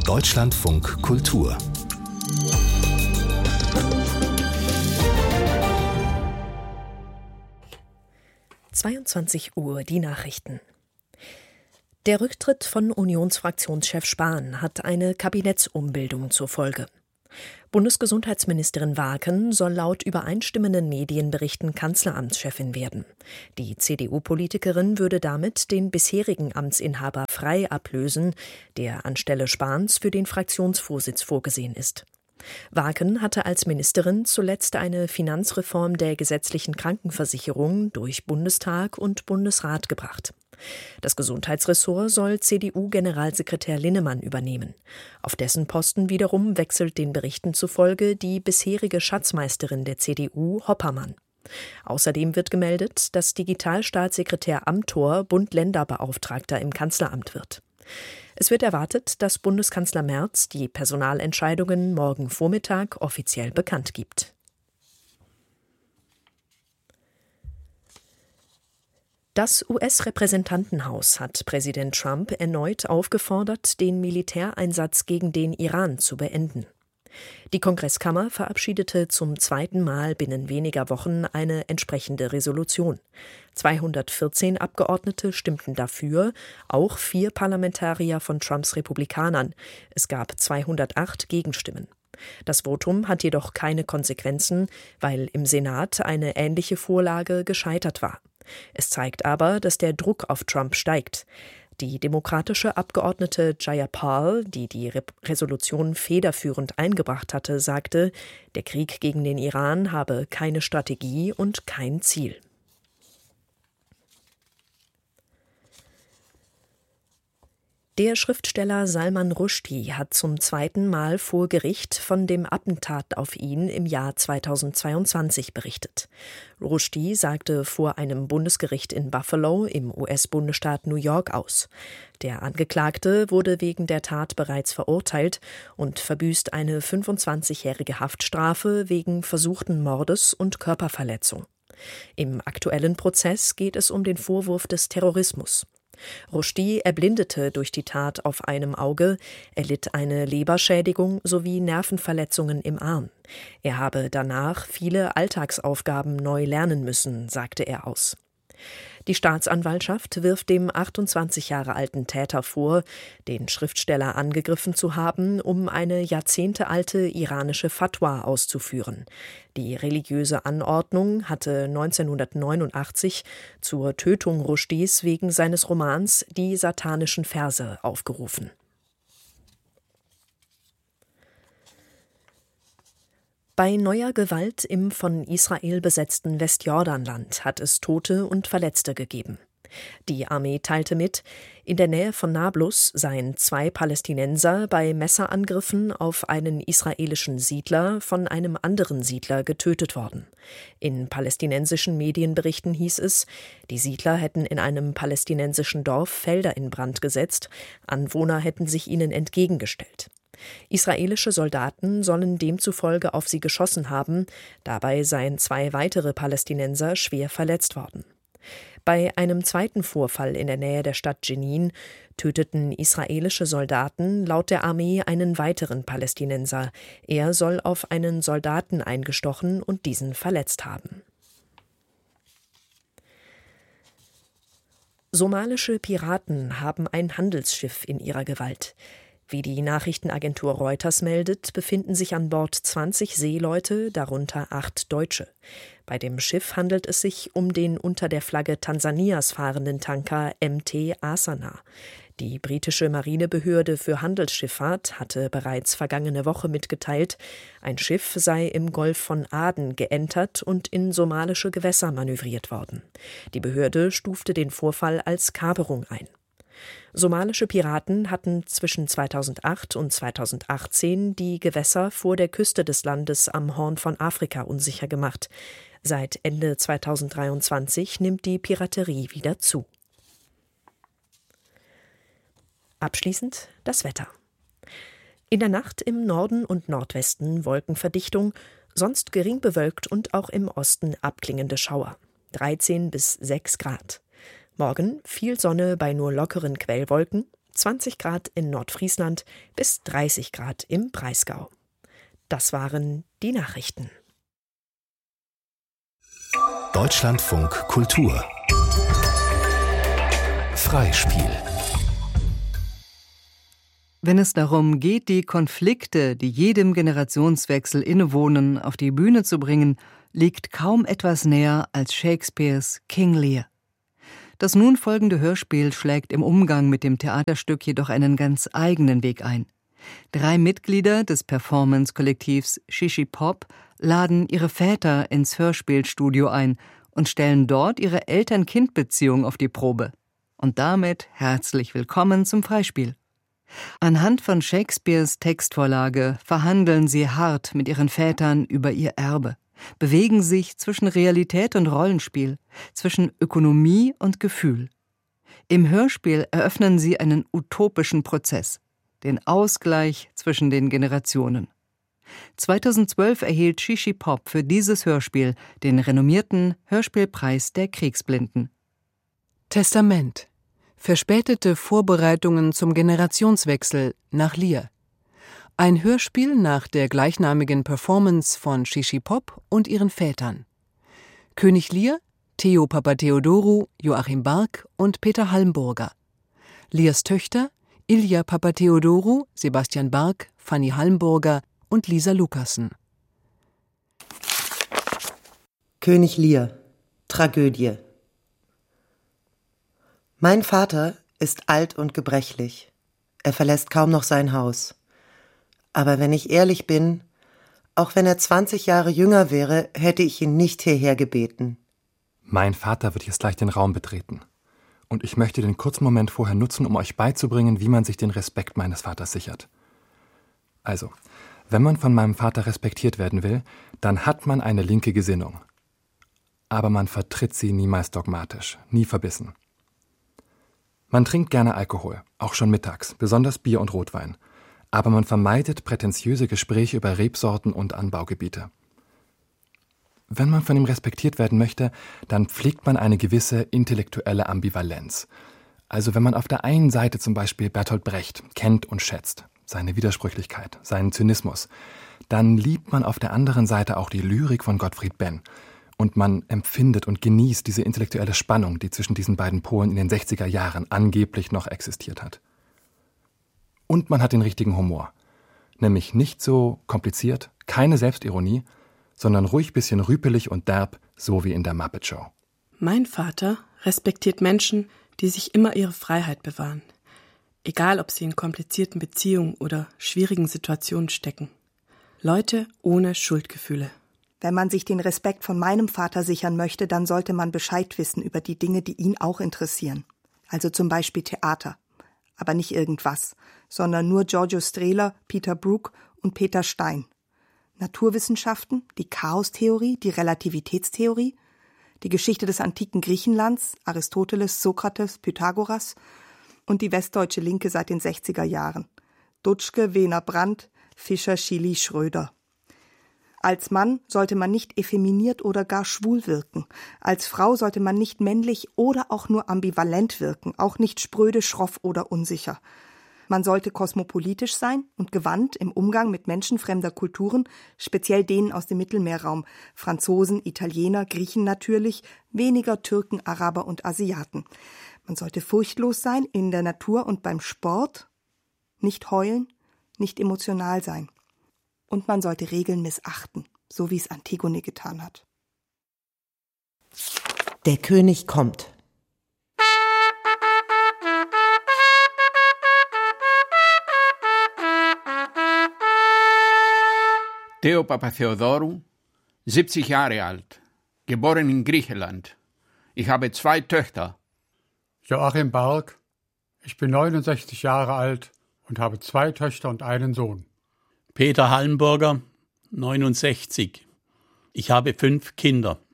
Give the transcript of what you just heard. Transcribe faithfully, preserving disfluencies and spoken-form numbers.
Deutschlandfunk Kultur. zweiundzwanzig Uhr, die Nachrichten. Der Rücktritt von Unionsfraktionschef Spahn hat eine Kabinettsumbildung zur Folge. Bundesgesundheitsministerin Waaken soll laut übereinstimmenden Medienberichten Kanzleramtschefin werden. Die C D U-Politikerin würde damit den bisherigen Amtsinhaber Frey ablösen, der anstelle Spahns für den Fraktionsvorsitz vorgesehen ist. Waaken hatte als Ministerin zuletzt eine Finanzreform der gesetzlichen Krankenversicherung durch Bundestag und Bundesrat gebracht. Das Gesundheitsressort soll C D U-Generalsekretär Linnemann übernehmen. Auf dessen Posten wiederum wechselt den Berichten zufolge die bisherige Schatzmeisterin der C D U, Hoppermann. Außerdem wird gemeldet, dass Digitalstaatssekretär Amthor Bund-Länder-Beauftragter im Kanzleramt wird. Es wird erwartet, dass Bundeskanzler Merz die Personalentscheidungen morgen Vormittag offiziell bekannt gibt. Das U S-Repräsentantenhaus hat Präsident Trump erneut aufgefordert, den Militäreinsatz gegen den Iran zu beenden. Die Kongresskammer verabschiedete zum zweiten Mal binnen weniger Wochen eine entsprechende Resolution. zweihundertvierzehn Abgeordnete stimmten dafür, auch vier Parlamentarier von Trumps Republikanern. Es gab zweihundertacht Gegenstimmen. Das Votum hat jedoch keine Konsequenzen, weil im Senat eine ähnliche Vorlage gescheitert war. Es zeigt aber, dass der Druck auf Trump steigt. Die demokratische Abgeordnete Jayapal, die die Re- Resolution federführend eingebracht hatte, sagte, der Krieg gegen den Iran habe keine Strategie und kein Ziel. Der Schriftsteller Salman Rushdie hat zum zweiten Mal vor Gericht von dem Attentat auf ihn im Jahr zweitausendzweiundzwanzig berichtet. Rushdie sagte vor einem Bundesgericht in Buffalo im U S-Bundesstaat New York aus. Der Angeklagte wurde wegen der Tat bereits verurteilt und verbüßt eine fünfundzwanzigjährige Haftstrafe wegen versuchten Mordes und Körperverletzung. Im aktuellen Prozess geht es um den Vorwurf des Terrorismus. Rushdie erblindete durch die Tat auf einem Auge, erlitt eine Leberschädigung sowie Nervenverletzungen im Arm. Er habe danach viele Alltagsaufgaben neu lernen müssen, sagte er aus. Die Staatsanwaltschaft wirft dem achtundzwanzig Jahre alten Täter vor, den Schriftsteller angegriffen zu haben, um eine jahrzehntealte iranische Fatwa auszuführen. Die religiöse Anordnung hatte neunzehnhundertneunundachtzig zur Tötung Rushdies wegen seines Romans Die satanischen Verse aufgerufen. Bei neuer Gewalt im von Israel besetzten Westjordanland hat es Tote und Verletzte gegeben. Die Armee teilte mit, in der Nähe von Nablus seien zwei Palästinenser bei Messerangriffen auf einen israelischen Siedler von einem anderen Siedler getötet worden. In palästinensischen Medienberichten hieß es, die Siedler hätten in einem palästinensischen Dorf Felder in Brand gesetzt, Anwohner hätten sich ihnen entgegengestellt. Israelische Soldaten sollen demzufolge auf sie geschossen haben, dabei seien zwei weitere Palästinenser schwer verletzt worden. Bei einem zweiten Vorfall in der Nähe der Stadt Jenin töteten israelische Soldaten laut der Armee einen weiteren Palästinenser. Er soll auf einen Soldaten eingestochen und diesen verletzt haben. Somalische Piraten haben ein Handelsschiff in ihrer Gewalt. Wie die Nachrichtenagentur Reuters meldet, befinden sich an Bord zwanzig Seeleute, darunter acht Deutsche. Bei dem Schiff handelt es sich um den unter der Flagge Tansanias fahrenden Tanker M T Asana. Die britische Marinebehörde für Handelsschifffahrt hatte bereits vergangene Woche mitgeteilt, ein Schiff sei im Golf von Aden geentert und in somalische Gewässer manövriert worden. Die Behörde stufte den Vorfall als Kaperung ein. Somalische Piraten hatten zwischen zweitausendacht und zweitausendachtzehn die Gewässer vor der Küste des Landes am Horn von Afrika unsicher gemacht. Seit Ende zweitausenddreiundzwanzig nimmt die Piraterie wieder zu. Abschließend das Wetter. In der Nacht im Norden und Nordwesten Wolkenverdichtung, sonst gering bewölkt und auch im Osten abklingende Schauer. dreizehn bis sechs Grad. Morgen viel Sonne bei nur lockeren Quellwolken, zwanzig Grad in Nordfriesland bis dreißig Grad im Breisgau. Das waren die Nachrichten. Deutschlandfunk Kultur Freispiel. Wenn es darum geht, die Konflikte, die jedem Generationswechsel innewohnen, auf die Bühne zu bringen, liegt kaum etwas näher als Shakespeares King Lear. Das nun folgende Hörspiel schlägt im Umgang mit dem Theaterstück jedoch einen ganz eigenen Weg ein. Drei Mitglieder des Performance-Kollektivs Shishi Pop laden ihre Väter ins Hörspielstudio ein und stellen dort ihre Eltern-Kind-Beziehung auf die Probe. Und damit herzlich willkommen zum Freispiel. Anhand von Shakespeares Textvorlage verhandeln sie hart mit ihren Vätern über ihr Erbe, bewegen sich zwischen Realität und Rollenspiel, zwischen Ökonomie und Gefühl. Im Hörspiel eröffnen sie einen utopischen Prozess, den Ausgleich zwischen den Generationen. zweitausendzwölf erhielt Shishi Pop für dieses Hörspiel den renommierten Hörspielpreis der Kriegsblinden. Testament. Verspätete Vorbereitungen zum Generationswechsel nach Lear. Ein Hörspiel nach der gleichnamigen Performance von Shishi Pop und ihren Vätern. König Lear, Theo Papatheodorou, Joachim Bark und Peter Halmburger. Lears Töchter Ilja Papatheodorou, Sebastian Bark, Fanny Halmburger und Lisa Lukassen. König Lear. Tragödie. Mein Vater ist alt und gebrechlich. Er verlässt kaum noch sein Haus. Aber wenn ich ehrlich bin, auch wenn er zwanzig Jahre jünger wäre, hätte ich ihn nicht hierher gebeten. Mein Vater wird jetzt gleich den Raum betreten. Und ich möchte den kurzen Moment vorher nutzen, um euch beizubringen, wie man sich den Respekt meines Vaters sichert. Also, wenn man von meinem Vater respektiert werden will, dann hat man eine linke Gesinnung. Aber man vertritt sie niemals dogmatisch, nie verbissen. Man trinkt gerne Alkohol, auch schon mittags, besonders Bier und Rotwein. Aber man vermeidet prätentiöse Gespräche über Rebsorten und Anbaugebiete. Wenn man von ihm respektiert werden möchte, dann pflegt man eine gewisse intellektuelle Ambivalenz. Also wenn man auf der einen Seite zum Beispiel Bertolt Brecht kennt und schätzt, seine Widersprüchlichkeit, seinen Zynismus, dann liebt man auf der anderen Seite auch die Lyrik von Gottfried Benn. Und man empfindet und genießt diese intellektuelle Spannung, die zwischen diesen beiden Polen in den sechziger Jahren angeblich noch existiert hat. Und man hat den richtigen Humor. Nämlich nicht so kompliziert, keine Selbstironie, sondern ruhig bisschen rüpelig und derb, so wie in der Muppet Show. Mein Vater respektiert Menschen, die sich immer ihre Freiheit bewahren. Egal, ob sie in komplizierten Beziehungen oder schwierigen Situationen stecken. Leute ohne Schuldgefühle. Wenn man sich den Respekt von meinem Vater sichern möchte, dann sollte man Bescheid wissen über die Dinge, die ihn auch interessieren. Also zum Beispiel Theater. Aber nicht irgendwas, sondern nur Giorgio Strehler, Peter Brook und Peter Stein. Naturwissenschaften, die Chaostheorie, die Relativitätstheorie, die Geschichte des antiken Griechenlands, Aristoteles, Sokrates, Pythagoras und die westdeutsche Linke seit den sechziger Jahren. Dutschke, Wehner Brandt, Fischer, Schily, Schröder. Als Mann sollte man nicht effeminiert oder gar schwul wirken. Als Frau sollte man nicht männlich oder auch nur ambivalent wirken, auch nicht spröde, schroff oder unsicher. Man sollte kosmopolitisch sein und gewandt im Umgang mit Menschen fremder Kulturen, speziell denen aus dem Mittelmeerraum, Franzosen, Italiener, Griechen natürlich, weniger Türken, Araber und Asiaten. Man sollte furchtlos sein in der Natur und beim Sport, nicht heulen, nicht emotional sein. Und man sollte Regeln missachten, so wie es Antigone getan hat. Der König kommt. Theo Papatheodorou, siebzig Jahre alt, geboren in Griechenland. Ich habe zwei Töchter. Joachim Bark, ich bin neunundsechzig Jahre alt und habe zwei Töchter und einen Sohn. Peter Halmburger, neunundsechzig. Ich habe fünf Kinder.